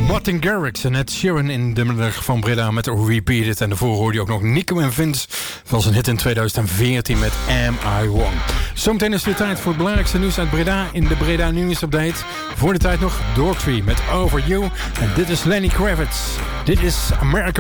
Martin Garrix en Ed Sheeran in de middag van Breda met Repeated. En daarvoor hoorde je ook nog Nico en Vince van zijn hit in 2014 met Am I Wrong. Zometeen is het weer tijd voor het belangrijkste nieuws uit Breda in de Breda News Update. Voor de tijd nog Daughtry met Over You. En dit is Lenny Kravitz. Dit is America.